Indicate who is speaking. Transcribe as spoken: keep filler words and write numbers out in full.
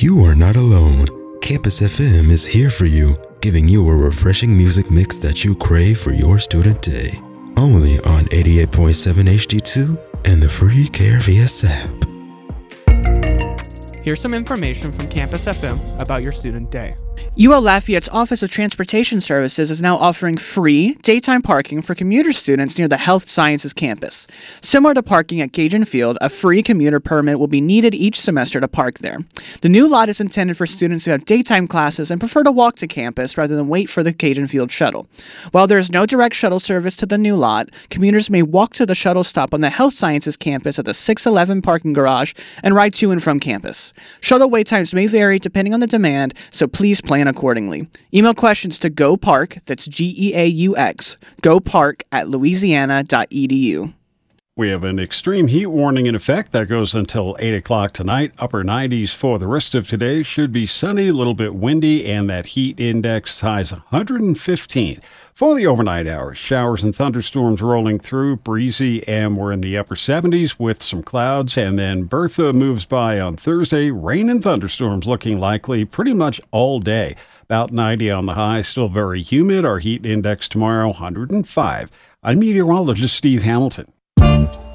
Speaker 1: You are not alone. Campus F M is here for you, giving you a refreshing music mix that you crave for your student day. Only on eighty-eight point seven H D two and the free K R V S app.
Speaker 2: Here's some information from Campus F M about your student day.
Speaker 3: U L Lafayette's Office of Transportation Services is now offering free daytime parking for commuter students near the Health Sciences campus. Similar to parking at Cajun Field, a free commuter permit will be needed each semester to park there. The new lot is intended for students who have daytime classes and prefer to walk to campus rather than wait for the Cajun Field shuttle. While there is no direct shuttle service to the new lot, commuters may walk to the shuttle stop on the Health Sciences campus at the six eleven parking garage and ride to and from campus. Shuttle wait times may vary depending on the demand, so please plan accordingly. Email questions to GoPark, that's G E A U X, GoPark at louisiana dot e d u.
Speaker 4: We have an extreme heat warning in effect that goes until eight o'clock tonight. Upper nineties for the rest of today. Should be sunny, a little bit windy, and that heat index highs one hundred fifteen. For the overnight hours, showers and thunderstorms rolling through, breezy, and we're in the upper seventies with some clouds. And then Bertha moves by on Thursday. Rain and thunderstorms looking likely pretty much all day. About ninety on the high, still very humid. Our heat index tomorrow, one hundred five. I'm meteorologist Steve Hamilton.